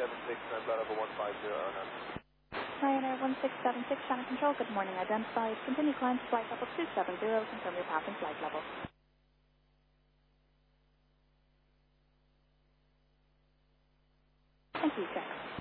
about over 150 Ryanair 1676, China Control, good morning. Identified. Continue climb to flight level 270. Confirm your path and flight level. Thank you, sir.